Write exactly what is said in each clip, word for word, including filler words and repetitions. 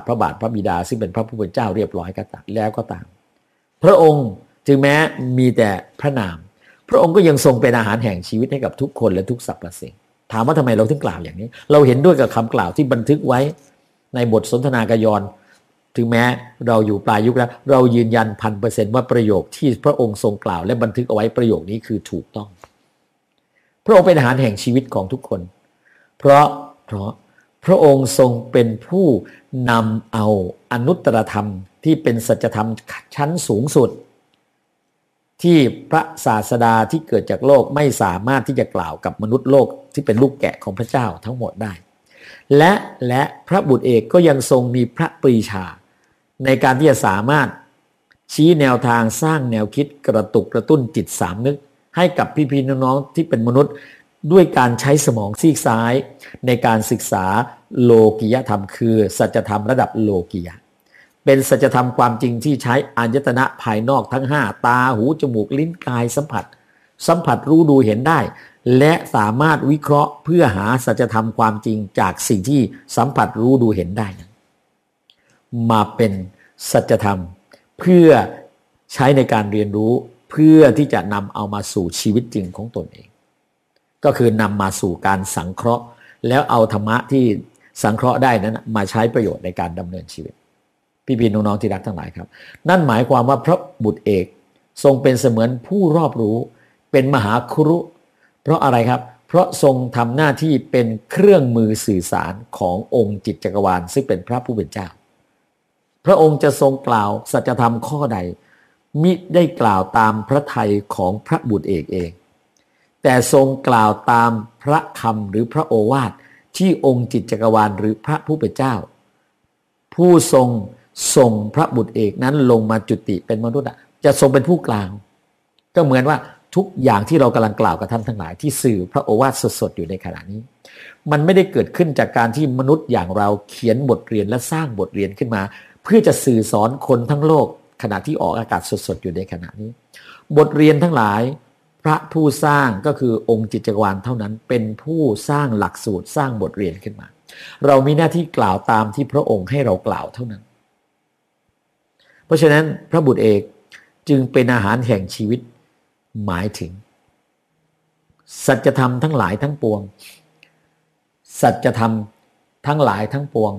พระบาทพระบิดาซึ่งเป็นพระผู้เป็นเจ้าเรียบร้อยก็ตามแล้วก็ตามพระองค์ถึงแม้มีแต่พระนามพระองค์ก็ยังทรงเป็นอาหารแห่งชีวิตให้กับทุกคนและทุกสรรพสิ่งถามว่าทำไมเราถึงกล่าวอย่างนี้เราเห็นด้วยกับคำกล่าวที่บันทึกไว้ในบทสนทนากยอนถึงแม้เราอยู่ปลายยุคแล้วเรายืนยันพันเปอร์เซนต์ว่าประโยคที่พระองค์ทรงกล่าวและบันทึกเอาไว้ประโยคนี้คือถูกต้องพระองค์เป็นอาหารแห่งชีวิตของทุกคนเพราะเพราะพระองค์ทรงเป็นผู้นำเอาอนุตตรธรรมที่เป็นสัจธรรมชั้นสูงสุดที่พระศาสดาที่เกิดจากโลกไม่สามารถที่จะกล่าวกับมนุษย์โลกที่เป็นลูกแกะของพระเจ้าทั้งหมดได้และและพระบุตรเอกก็ยังทรงมีพระปรีชาในการที่จะสามารถชี้แนวทางสร้างแนวคิดกระตุกกระตุ้นจิตสำนึกให้กับพี่ๆน้องๆที่เป็นมนุษย์ด้วยการใช้สมองซีกซ้ายในการศึกษาโลกิยธรรมคือสัจธรรมระดับโลกิยะเป็นสัจธรรมความจริงที่ใช้อายตนะภายนอกทั้งห้าตาหูจมูกลิ้นกายสัมผัสสัมผัสรู้ดูเห็นได้และสามารถวิเคราะห์เพื่อหาสัจธรรมความจริงจากสิ่งที่สัมผัสรู้ดูเห็นได้มาเป็นสัจธรรมเพื่อใช้ในการเรียนรู้เพื่อที่จะนำเอามาสู่ชีวิตจริงของตนเองก็คือนำมาสู่การสังเคราะห์แล้วเอาธรรมะที่สังเคราะห์ได้นั้นมาใช้ประโยชน์ในการดำเนินชีวิตพี่ๆน้องๆที่รักทั้งหลายครับนั่นหมายความว่าพระบุตรเอกทรงเป็นเสมือนผู้รอบรู้เป็นมหาครุเพราะอะไรครับเพราะทรงทำหน้าที่เป็นเครื่องมือสื่อสารขององค์จิตจักรวาลซึ่งเป็นพระผู้เป็นเจ้าพระองค์จะทรงกล่าวสัจธรรมข้อใดมิได้กล่าวตามพระทัยของพระบุตรเอกเองแต่ทรงกล่าวตามพระคำหรือพระโอวาทที่องค์จิตจักรวาลหรือพระผู้เป็นเจ้าผู้ทรงส่งพระบุตรเอกนั้นลงมาจุติเป็นมนุษย์จะทรงเป็นผู้กล่าวก็เหมือนว่าทุกอย่างที่เรากำลังกล่าวกับท่านทั้งหลายที่สื่อพระโอวาทสดๆอยู่ในขณะนี้มันไม่ได้เกิดขึ้นจากการที่มนุษย์อย่างเราเขียนบทเรียนและสร้างบทเรียนขึ้นมาเพื่อจะสื่อสอนคนทั้งโลกขณะที่ออกอากาศสดๆอยู่ในขณะนี้บทเรียนทั้งหลายพระผู้สร้างก็คือองค์จิตจักรวาลเท่านั้นเป็นผู้สร้างหลักสูตรสร้างบทเรียนขึ้นมาเรามีหน้าที่กล่าวตามที่พระองค์ให้เรากล่าวเท่านั้นเพราะฉะนั้นพระบุตรเอกจึงเป็นอาหารแห่งชีวิตหมายถึงสัจธรรมทั้งหลายทั้งปวงสัจธรรมทั้งหลายทั้งปวง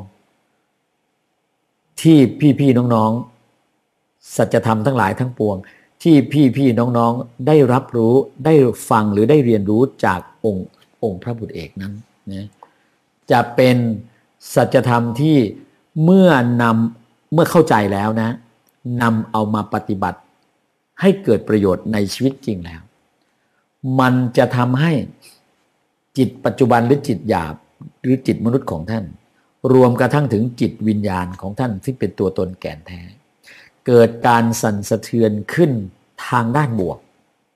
ที่พี่ๆน้องๆสัจธรรมทั้งหลายทั้งปวงที่พี่ๆน้องๆได้รับรู้ได้ฟังหรือได้เรียนรู้จากองค์องค์พระบุตรเอกนั้นนะจะเป็นสัจธรรมที่เมื่อนำเมื่อเข้าใจแล้วนะนำเอามาปฏิบัติให้เกิดประโยชน์ในชีวิตจริงแล้วมันจะทำให้จิตปัจจุบันหรือจิตหยาบหรือจิตมนุษย์ของท่านรวมกระทั่งถึงจิตวิญญาณของท่านที่เป็นตัวตนแก่นแท้เกิดการสั่นสะเทือนขึ้นทางด้านบวก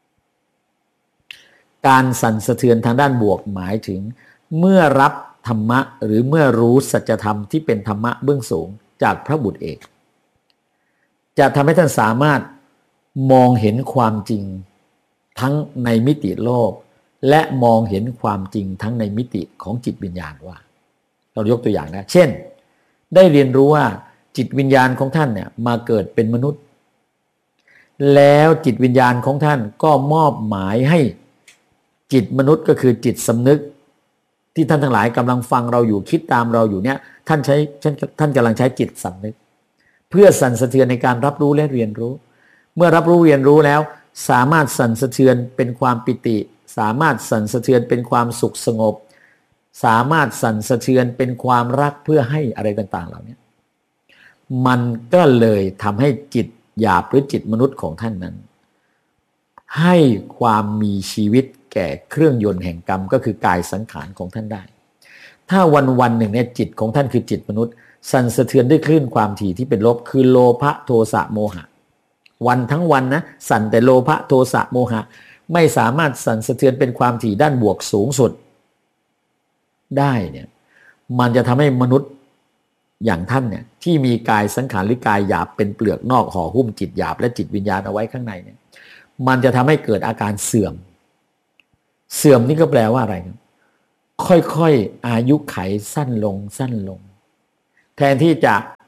การสั่นสะเทือนทางด้านบวกหมายถึงเมื่อรับธรรมะหรือเมื่อรู้สัจธรรมที่เป็นธรรมะเบื้องสูงจากพระบุตรเอกจะทำให้ท่านสามารถมองเห็นความจริงทั้งในมิติโลกและมองเห็นความจริงทั้งในมิติของจิตวิญญาณว่าเรายกตัวอย่างนะเช่นได้เรียนรู้ว่าจิตวิญญาณของท่านเนี่ยมาเกิดเป็นมนุษย์แล้วจิตวิญญาณของท่านก็มอบหมายให้จิตมนุษย์ก็คือจิตสำนึกที่ท่านทั้งหลายกำลังฟังเราอยู่คิดตามเราอยู่เนี่ยท่านใช้ท่านกำลังใช้จิตสำนึกเพื่อสั่นสะเทือนในการรับรู้และเรียนรู้เมื่อรับรู้เรียนรู้แล้วสามารถสั่นสะเทือนเป็นความปิติสามารถสั่นสะเทือนเป็นความสุขสงบสามารถสั่นสะเทือนเป็นความรักเพื่อให้อะไรต่างๆเหล่านี้มันก็เลยทำให้จิตหยาบหรือจิตมนุษย์ของท่านนั้นให้ความมีชีวิตแก่เครื่องยนต์แห่งกรรมก็คือกายสังขารของท่านได้ถ้าวันวันหนึ่งเนี่ยจิตของท่านคือจิตมนุษย์สั่นสะเทือนด้วยคลื่นความถี่ที่เป็นลบคือโลภะโทสะโมหะวันทั้งวันนะสั่นแต่โลภะโทสะโมหะไม่สามารถสั่นสะเทือนเป็นความถี่ด้านบวกสูงสุดได้เนี่ยมันจะทำให้มนุษย์อย่างท่านเนี่ยที่มีกายสังขารหรือกายหยาบเป็นเปลือกนอกห่อหุ้มจิตหยาบและจิตวิญญาณเอาไว้ข้างในเนี่ยมันจะทำให้เกิดอาการเสื่อมเสื่อมนี่ก็แปลว่าอะไรครับค่อยๆอายุไขสั้นลงสั้นลงแทนที่จะ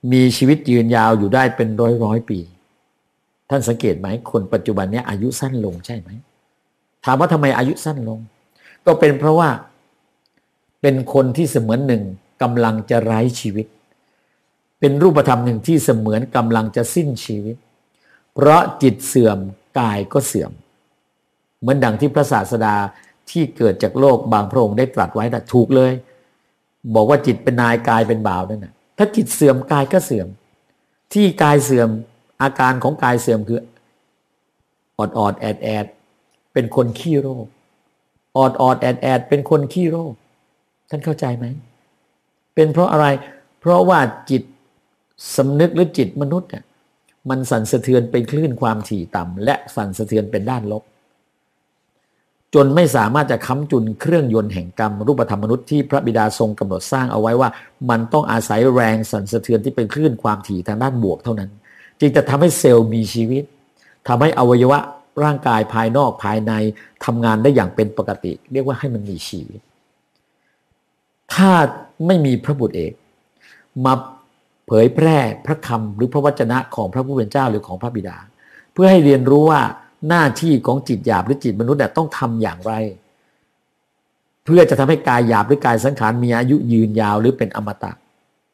มีชีวิตยืนยาวอยู่ได้เป็นร้อยร้อยปีท่านสังเกตไหมคนปัจจุบันนี้อายุสั้นลงใช่ไหมถามว่าทำไมอายุสั้นลงก็เป็นเพราะว่าเป็นคนที่เสมือนหนึ่งกำลังจะไร้ชีวิตเป็นรูปธรรมหนึ่งที่เสมือนกำลังจะสิ้นชีวิตเพราะจิตเสื่อมกายก็เสื่อมเหมือนดังที่พระศาสดาที่เกิดจากโลกบางพระองค์ได้ตรัสไว้นะถูกเลยบอกว่าจิตเป็นนายกายเป็นบ่าวนั่นนะถ้าจิตเสื่อมกายก็เสื่อมที่กายเสื่อมอาการของกายเสื่อมคือออดออดแอดแอดเป็นคนขี้โรคออดออดแอดแอดเป็นคนขี้โรคท่านเข้าใจไหมเป็นเพราะอะไรเพราะว่าจิตสำนึกหรือจิตมนุษย์เนี่ยมันสั่นสะเทือนเป็นคลื่นความถี่ต่ำและสั่นสะเทือนเป็นด้านลบจนไม่สามารถจะค้ำจุนเครื่องยนต์แห่งกรรมรูปธรรมมนุษย์ที่พระบิดาทรงกำหนดสร้างเอาไว้ว่ามันต้องอาศัยแรงสั่นสะเทือนที่เป็นคลื่นความถี่ทางด้านบวกเท่านั้นจึงจะทำให้เซลล์มีชีวิตทำให้อวัยวะร่างกายภายนอกภายในทำงานได้อย่างเป็นปกติเรียกว่าให้มันมีชีวิตถ้าไม่มีพระบุตรเอกมาเผยแพร่พระคำหรือพระวจนะของพระผู้เป็นเจ้าหรือของพระบิดาเพื่อให้เรียนรู้ว่าหน้าที่ของจิตหยาบหรือจิตมนุษย์ต้องทำอย่างไรเพื่อจะทำให้กายหยาบหรือกายสังขารมีอายุยืนยาวหรือเป็นอมตะ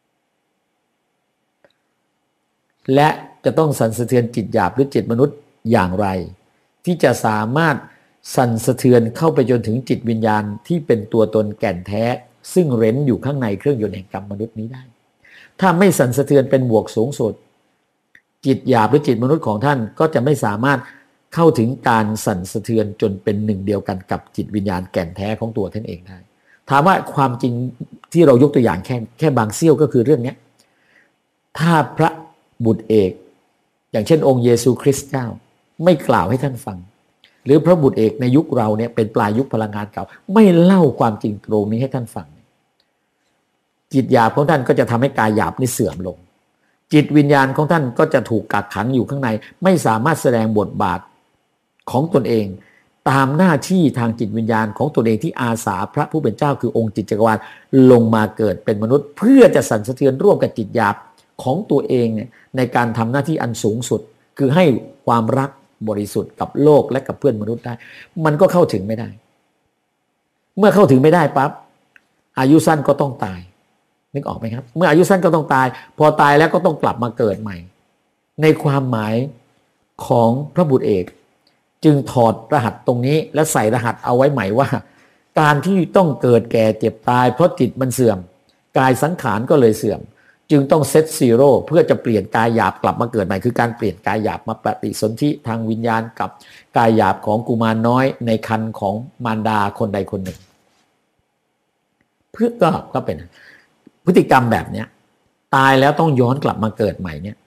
และจะต้องสั่นสะเทือนจิตหยาบหรือจิตมนุษย์อย่างไรที่จะสามารถสั่นสะเทือนเข้าไปจนถึงจิตวิญญาณที่เป็นตัวตนแก่นแท้ซึ่งเร้นอยู่ข้างในเครื่องยนต์แห่งกรรมมนุษย์นี้ได้ถ้าไม่สั่นสะเทือนเป็นบวกสูงสุดจิตหยาบหรือจิตมนุษย์ของท่านก็จะไม่สามารถเข้าถึงการสั่นสะเทือนจนเป็นหนึ่งเดียวกันกับจิตวิญญาณแก่นแท้ของตัวท่านเองได้ถามว่าความจริงที่เรายกตัวอย่างแค่แค่บางเสี้ยวก็คือเรื่องนี้ถ้าพระบุตรเอกอย่างเช่นองค์เยซูคริสต์เจ้าไม่กล่าวให้ท่านฟังหรือพระบุตรเอกในยุคเราเนี่ยเป็นปลายยุคพลังงานเก่าไม่เล่าความจริงตรงนี้ให้ท่านฟังจิตหยาบของท่านก็จะทำให้กายหยาบนี่เสื่อมลงจิตวิญญาณของท่านก็จะถูกกักขังอยู่ข้างในไม่สามารถแสดงบทบาทของตนเองตามหน้าที่ทางจิตวิญญาณของตนเองที่อาสาพระผู้เป็นเจ้าคือองค์จิตจักรวาลลงมาเกิดเป็นมนุษย์เพื่อจะสั่นสะเทือนร่วมกับจิตหยาบของตัวเองเนี่ยในการทำหน้าที่อันสูงสุดคือให้ความรักบริสุทธิ์กับโลกและกับเพื่อนมนุษย์ได้มันก็เข้าถึงไม่ได้เมื่อเข้าถึงไม่ได้ปั๊บอายุสั้นก็ต้องตายนึกออกไหมครับเมื่ออายุสั้นก็ต้องตายพอตายแล้วก็ต้องกลับมาเกิดใหม่ในความหมายของพระบุตรเอกจึงถอดรหัสตรงนี้และใส่รหัสเอาไว้ใหม่ว่าการที่ต้องเกิดแก่เจ็บตายเพราะจิตมันเสื่อมกายสังขารก็เลยเสื่อมจึงต้องเซตซีโร่เพื่อจะเปลี่ยนกายหยาบกลับมาเกิดใหม่คือการเปลี่ยนกายหยาบมาปฏิสนธิทางวิญญาณกับกายหยาบของกุมารน้อยในครรภ์ของมารดาคนใดคนหนึ่งเพื่อก็ก็เป็นพฤติกรรมแบบเนี้ยตายแล้วต้องย้อนกลับมาเกิดใหม่เนี่ย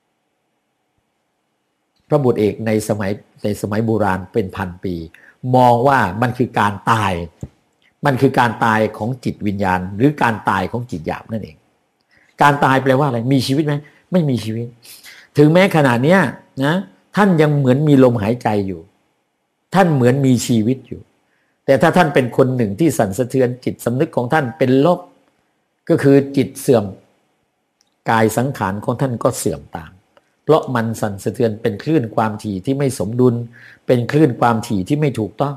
พระบุตรเอกในสมัยในสมัยโบราณเป็นพันปีมองว่ามันคือการตายมันคือการตายของจิตวิญญาณหรือการตายของจิตหยาบนั่นเองการตายแปลว่าอะไรมีชีวิตไหมไม่มีชีวิตถึงแม้ขณะนี้นะท่านยังเหมือนมีลมหายใจอยู่ท่านเหมือนมีชีวิตอยู่แต่ถ้าท่านเป็นคนหนึ่งที่สั่นสะเทือนจิตสำนึกของท่านเป็นลบก็คือจิตเสื่อมกายสังขารของท่านก็เสื่อมตามเพราะมันสั่นสะเทือนเป็นคลื่นความถี่ที่ไม่สมดุลเป็นคลื่นความถี่ที่ไม่ถูกต้อง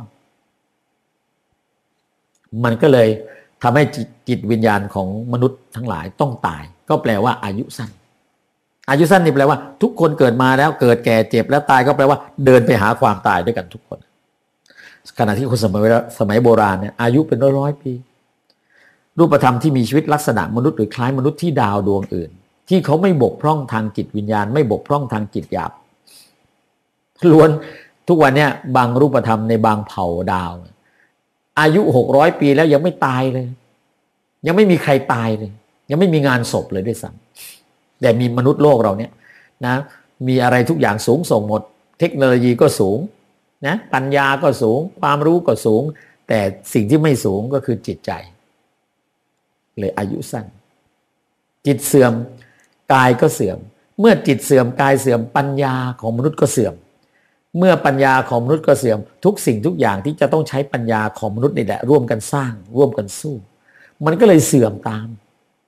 มันก็เลยทำให้จิตวิญญาณของมนุษย์ทั้งหลายต้องตายก็แปลว่าอายุสั้นอายุสั้นนี่แปลว่าทุกคนเกิดมาแล้วเกิดแก่เจ็บแล้วตายก็แปลว่าเดินไปหาความตายด้วยกันทุกคนขณะที่คนสมัยสมัยโบราณเนี่ยอายุเป็นร้อยๆปีรูปธรรมที่มีชีวิตลักษณะมนุษย์หรือคล้ายมนุษย์ที่ดาวดวงอื่นที่เขาไม่บกพร่องทางจิตวิญญาณไม่บกพร่องทางจิตหยาบล้วนทุกวันเนี่ยบางรูปธรรมในบางเผ่าดาวอายุหกร้อยปีแล้วยังไม่ตายเลยยังไม่มีใครตายเลยยังไม่มีงานศพเลยด้วยซ้ำแต่มีมนุษย์โลกเราเนี่ยนะมีอะไรทุกอย่างสูงส่งหมดเทคโนโลยีก็สูงนะปัญญาก็สูงความรู้ก็สูงแต่สิ่งที่ไม่สูงก็คือจิตใจเลยอายุสั้นจิตเสื่อมกายก็เสื่อมเมื่อจิตเสื่อมกายเสื่อมปัญญาของมนุษย์ก็เสื่อมเมื่อปัญญาของมนุษย์ก็เสื่อมทุกสิ่งทุกอย่างที่จะต้องใช้ปัญญาของมนุษย์นี่แหละร่วมกันสร้างร่วมกันสู้มันก็เลยเสื่อมตาม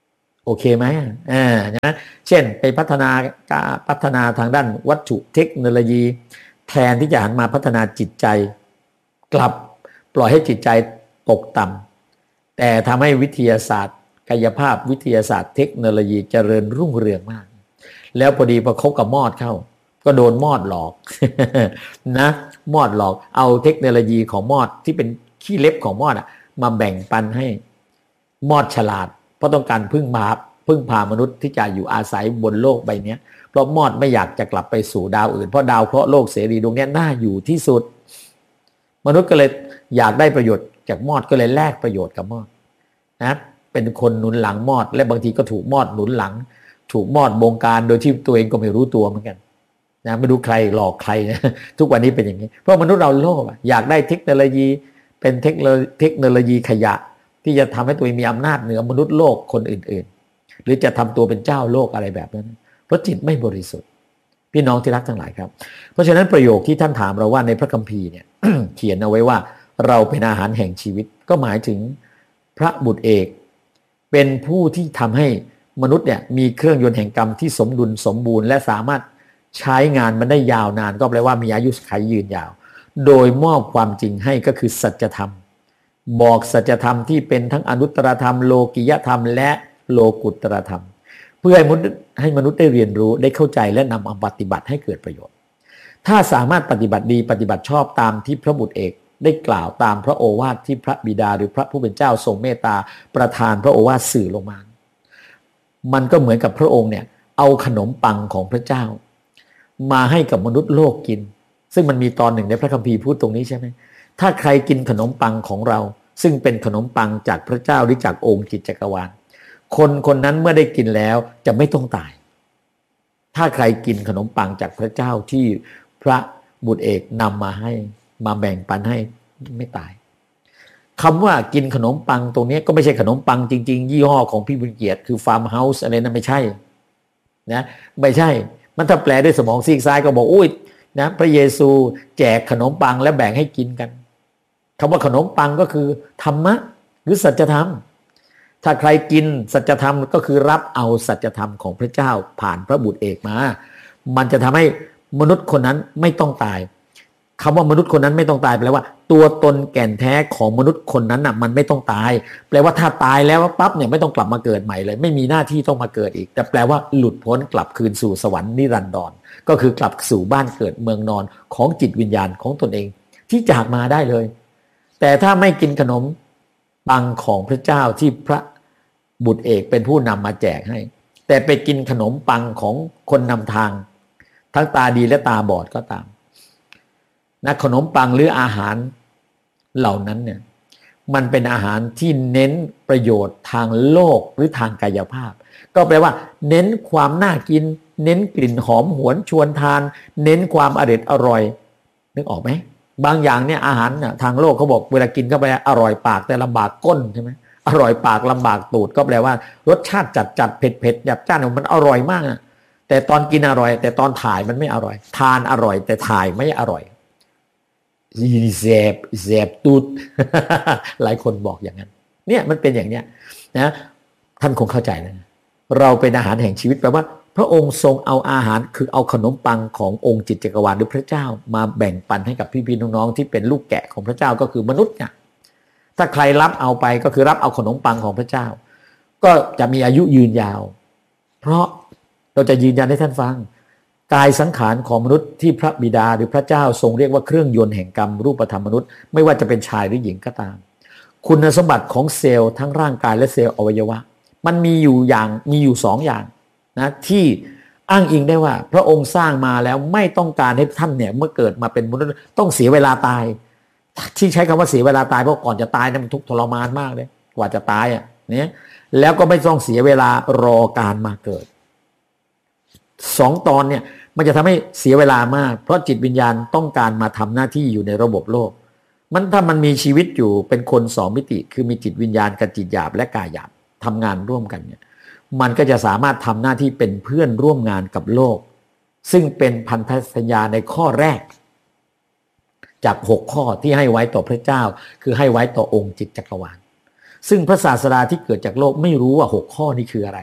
โอเคไหมอ่านะเช่นไปพัฒนาพัฒนาทางด้านวัตถุเทคโนโลยีแทนที่จะหันมาพัฒนาจิตใจกลับปล่อยให้จิตใจตกต่ำแต่ทำให้วิทยาศาสตร์กายภาพวิทยาศาสตร์เทคโนโลยีเจริญรุ่งเรืองมากแล้วพอดีพอคบกับมอดเข้าก็โดนมอดหลอก นะมอดหลอกเอาเทคโนโลยีของมอดที่เป็นขี้เล็บของมอดอะมาแบ่งปันให้มอดฉลาดเพราะต้องการพึ่งพาพึ่งพามนุษย์ที่จะอยู่อาศัยบนโลกใบนี้เพราะมอดไม่อยากจะกลับไปสู่ดาวอื่นเพราะดาวเคราะห์โลกเสรีดวงนี้น่าอยู่ที่สุดมนุษย์ก็เลยอยากได้ประโยชน์จากมอดก็เลยแลกประโยชน์กับมอดนะเป็นคนหนุนหลังมอดและบางทีก็ถูกมอดหนุนหลังถูกมอดบงการโดยที่ตัวเองก็ไม่รู้ตัวเหมือนกันนะไม่รู้ใครหลอกใครนะทุกวันนี้เป็นอย่างนี้เพราะมนุษย์เราโลภอยากได้เทคโนโลยีเป็นเทคโนเทคโนโลยีขยะที่จะทำให้ตัวเองมีอำนาจเหนือมนุษย์โลกคนอื่นๆหรือจะทำตัวเป็นเจ้าโลกอะไรแบบนั้นเพราะจิตไม่บริสุทธิ์พี่น้องที่รักทั้งหลายครับเพราะฉะนั้นประโยคที่ท่านถามเราว่าในพระคัมภีร์เนี่ย เขียนเอาไว้ว่าเราเป็นอาหารแห่งชีวิตก็หมายถึงพระบุตรเอกเป็นผู้ที่ทำให้มนุษย์เนี่ยมีเครื่องยนต์แห่งกรรมที่สมดุลสมบูรณ์และสามารถใช้งานมันได้ยาวนานก็แปลว่ามีอายุขัยยืนยาวโดยมอบความจริงให้ก็คือสัจธรรมบอกสัจธรรมที่เป็นทั้งอนุตตรธรรมโลกิยธรรมและโลกุตตรธรรมเพื่อให้มนุษย์ให้มนุษย์ได้เรียนรู้ได้เข้าใจและนำเอาปฏิบัติให้เกิดประโยชน์ถ้าสามารถปฏิบัติดีปฏิบัติชอบตามที่พระบุตรเอกได้กล่าวตามพระโอวาทที่พระบิดาหรือพระผู้เป็นเจ้าทรงเมตตาประทานพระโอวาทสื่อลงมามันก็เหมือนกับพระองค์เนี่ยเอาขนมปังของพระเจ้ามาให้กับมนุษย์โลกกินซึ่งมันมีตอนหนึ่งในพระคัมภีร์พูดตรงนี้ใช่ไหมถ้าใครกินขนมปังของเราซึ่งเป็นขนมปังจากพระเจ้าหรือจากองค์จิตจักรวาลคนคนนั้นเมื่อได้กินแล้วจะไม่ต้องตายถ้าใครกินขนมปังจากพระเจ้าที่พระบุตรเอกนำมาให้มาแบ่งปันให้ไม่ตายคำว่ากินขนมปังตรงนี้ก็ไม่ใช่ขนมปังจริงๆยี่ห้อของพี่บุญเกียรติคือฟาร์มเฮาส์อะไรนั้นไม่ใช่นะไม่ใช่มันถ้าแปลด้วยสมองซีกซ้ายก็บอกอุ้ยนะพระเยซูแจกขนมปังและแบ่งให้กินกันคำว่าขนมปังก็คือธรรมะหรือสัจธรรมถ้าใครกินสัจธรรมก็คือรับเอาสัจธรรมของพระเจ้าผ่านพระบุตรเอกมามันจะทำให้มนุษย์คนนั้นไม่ต้องตายคำว่ามนุษย์คนนั้นไม่ต้องตายแปลว่าตัวตนแก่นแท้ของมนุษย์คนนั้นน่ะมันไม่ต้องตายแปลว่าถ้าตายแล้วปั๊บเนี่ยไม่ต้องกลับมาเกิดใหม่เลยไม่มีหน้าที่ต้องมาเกิดอีกแต่แปลว่าหลุดพ้นกลับคืนสู่สวรรค์นิรันดรก็คือกลับสู่บ้านเกิดเมืองนอนของจิตวิญญาณของตนเองที่จากมาได้เลยแต่ถ้าไม่กินขนมปังของพระเจ้าที่พระบุตรเอกเป็นผู้นำมาแจกให้แต่ไปกินขนมปังของคนนำทางทั้งตาดีและตาบอดก็ตามนะขนมปังหรืออาหารเหล่านั้นเนี่ยมันเป็นอาหารที่เน้นประโยชน์ทางโลกหรือทางกายภาพก็แปลว่าเน้นความน่ากินเน้นกลิ่นหอมหวนชวนทานเน้นความอร่อยอร่อยนึกออกไหมบางอย่างเนี่ยอาหารเนี่ยทางโลกเขาบอกเวลากินเข้าไปอร่อยปากแต่ลำบากก้นใช่ไหมอร่อยปากลำบากตูดก็แปลว่ารสชาติจัดจัดเผ็ดเผ็ดจัดจ้านมันอร่อยมากนะแต่ตอนกินอร่อยแต่ตอนถ่ายมันไม่อร่อยทานอร่อยแต่ถ่ายไม่อร่อยแสบแสบตูด หลายคนบอกอย่างนั้นเนี่ยมันเป็นอย่างเนี้ยนะท่านคงเข้าใจนะเราเป็นอาหารแห่งชีวิตแปลว่าพระองค์ทรงเอาอาหารคือเอาขนมปังขององค์จิตจักรวาลหรือพระเจ้ามาแบ่งปันให้กับพี่ๆน้องๆที่เป็นลูกแกะของพระเจ้าก็คือมนุษย์เนี่ยถ้าใครรับเอาไปก็คือรับเอาขนมปังของพระเจ้าก็จะมีอายุยืนยาวเพราะเราจะยืนยันให้ท่านฟังกายสังขารของมนุษย์ที่พระบิดาหรือพระเจ้าทรงเรียกว่าเครื่องยนต์แห่งกรรมรูปธรรมมนุษย์ไม่ว่าจะเป็นชายหรือหญิงก็ตามคุณสมบัติของเซลล์ทั้งร่างกายและเซลล์อวัยวะมันมีอยู่อย่างมีอยู่สองอย่างนะที่อ้างอิงได้ว่าพระองค์สร้างมาแล้วไม่ต้องการให้ท่านเนี่ยเมื่อเกิดมาเป็นมนุษย์ต้องเสียเวลาตายที่ใช้คำว่าเสียเวลาตายเพราะก่อนจะตายนั้นมันทุกข์ทรมานมากเลยกว่าจะตายอ่ะเนี่ยแล้วก็ไม่ต้องเสียเวลารอการมาเกิดสองตอนเนี่ยมันจะทำให้เสียเวลามากเพราะจิตวิญญาณต้องการมาทำหน้าที่อยู่ในระบบโลกมันถ้ามันมีชีวิตอยู่เป็นคนสองมิติคือมีจิตวิญญาณกับจิตหยาบและกายหยาบทำงานร่วมกันเนี่ยมันก็จะสามารถทำหน้าที่เป็นเพื่อนร่วมงานกับโลกซึ่งเป็นพันธสัญญาในข้อแรกจากหกข้อที่ให้ไว้ต่อพระเจ้าคือให้ไว้ต่อองค์จิตจักรวาลซึ่งพระศาสดาที่เกิดจากโลกไม่รู้ว่าหกข้อนี้คืออะไร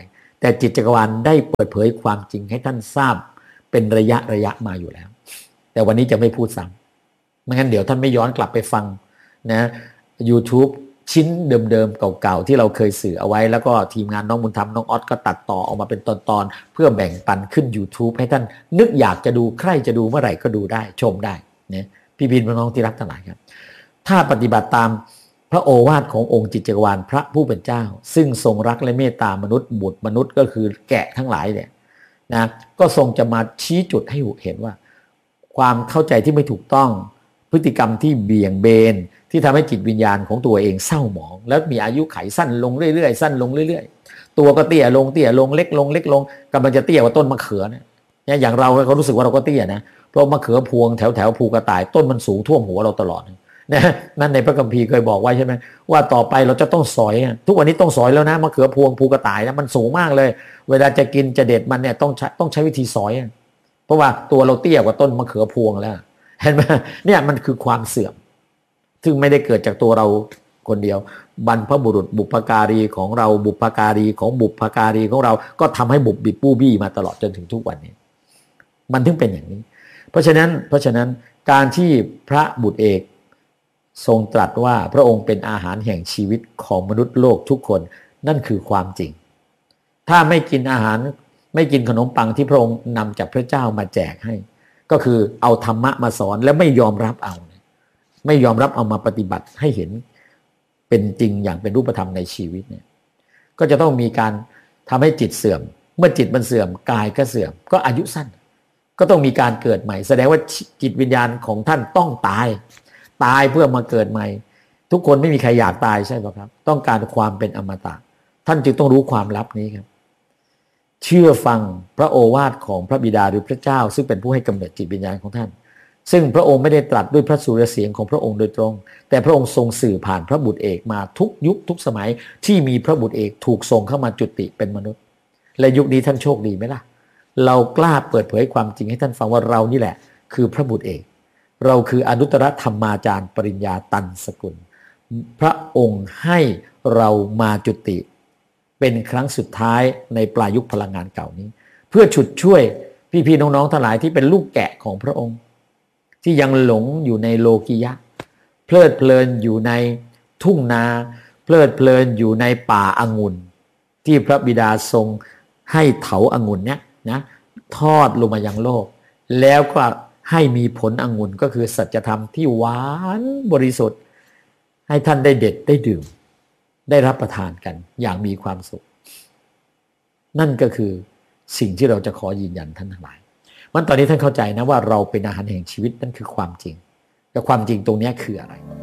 แต่จิตจักรวาลได้เปิดเผยความจริงให้ท่านทราบเป็นระยะระยะมาอยู่แล้วแต่วันนี้จะไม่พูดซ้ำไม่งั้นเดี๋ยวท่านไม่ย้อนกลับไปฟังนะ YouTube ชิ้นเดิมๆเก่าๆที่เราเคยสื่อเอาไว้แล้วก็ทีมงานน้องบุญธรรมน้องออสก็ตัดต่อออกมาเป็นตอนๆเพื่อแบ่งปันขึ้น YouTube ให้ท่านนึกอยากจะดูใครจะดูเมื่อไหร่ก็ดูได้ชมได้นะพี่บินน้องที่รักทั้งหลายครับถ้าปฏิบัติตามพระโอวาทขององค์จิตจักรวาลพระผู้เป็นเจ้าซึ่งทรงรักและเมตตามนุษย์บุตรมนุษย์ก็คือแกะทั้งหลายเนี่ยนะก็ทรงจะมาชี้จุดให้เห็นว่าความเข้าใจที่ไม่ถูกต้องพฤติกรรมที่เบี่ยงเบนที่ทำให้จิตวิญญาณของตัวเองเศร้าหมองแล้วมีอายุไขสั้นลงเรื่อยๆสั้นลงเรื่อยๆตัวก็เตี้ยลงเตี้ยลงเล็กลงเล็กลงกำลังจะเตี้ยกว่าต้นมะเขือเนี่ยอย่างเราเขารู้สึกว่าเราก็เตี้ยนะเพราะมะเขือพวงแถวแถวภูกระต่ายต้นมันสูงท่วมหัวเราตลอดนะนั่นในพระคัมภีร์เคยบอกไว้ใช่ไหมว่าต่อไปเราจะต้องสอยทุกวันนี้ต้องสอยแล้วนะมะเขือพวงภูกระต่ายนะมันสูงมากเลยเวลาจะกินจะเด็ดมันเนี่ยต้องต้องใช้วิธีสอยเพราะว่าตัวเราเตี้ยกว่าต้นมะเขือพวงแล้วเห็นไหมเนี่ยมันคือความเสื่อมซึ่งไม่ได้เกิดจากตัวเราคนเดียวบรรพบุรุษบุพการีของเราบุพการีของบุพการีของเราก็ทำให้บุบบิบปู้บี้มาตลอดจนถึงทุกวันนี้มันถึงเป็นอย่างนี้เพราะฉะนั้นเพราะฉะนั้นการที่พระบุตรเอกทรงตรัสว่าพระองค์เป็นอาหารแห่งชีวิตของมนุษย์โลกทุกคนนั่นคือความจริงถ้าไม่กินอาหารไม่กินขนมปังที่พระองค์นำจากพระเจ้ามาแจกให้ก็คือเอาธรรมะมาสอนแล้วไม่ยอมรับเอาไม่ยอมรับเอามาปฏิบัติให้เห็นเป็นจริงอย่างเป็นรูปธรรมในชีวิตเนี่ยก็จะต้องมีการทำให้จิตเสื่อมเมื่อจิตมันเสื่อมกายก็เสื่อมก็อายุสั้นก็ต้องมีการเกิดใหม่แสดงว่าจิตวิญญาณของท่านต้องตายตายเพื่อมาเกิดใหม่ทุกคนไม่มีใครอยากตายใช่ไหมครับต้องการความเป็นอมตะท่านจึงต้องรู้ความลับนี้ครับเชื่อฟังพระโอวาทของพระบิดาหรือพระเจ้าซึ่งเป็นผู้ให้กำเนิดจิตวิญญาณของท่านซึ่งพระองค์ไม่ได้ตรัสด้วยพระสุรเสียงของพระองค์โดยตรงแต่พระองค์ทรงสื่อผ่านพระบุตรเอกมาทุกยุคทุกสมัยที่มีพระบุตรเอกถูกส่งเข้ามาจุติเป็นมนุษย์และยุคนี้ท่านโชคดีไหมล่ะเรากล้าเปิดเผยความจริงให้ท่านฟังว่าเรานี่แหละคือพระบุตรเอกเราคืออนุตตรธรรมาจารย์ปริญญาตันสกุลพระองค์ให้เรามาจุติเป็นครั้งสุดท้ายในปลายยุคพลังงานเก่านี้เพื่อฉุดช่วยพี่ๆน้องๆทั้งหลายที่เป็นลูกแกะของพระองค์ที่ยังหลงอยู่ในโลกียะเพลิดเพลินอยู่ในทุ่งนาเพลิดเพลินอยู่ในป่าองุ่นที่พระบิดาทรงให้เถาองุ่นเนี่ยนะทอดลงมายังโลกแล้วก็ให้มีผลองุ่นก็คือสัจธรรมที่หวานบริสุทธิ์ให้ท่านได้เด็ดได้ดื่มได้รับประทานกันอย่างมีความสุขนั่นก็คือสิ่งที่เราจะขอยืนยันท่านทั้งหลายมันตอนนี้ท่านเข้าใจนะว่าเราเป็นอาหารแห่งชีวิตนั่นคือความจริงแต่ความจริงตรงนี้คืออะไร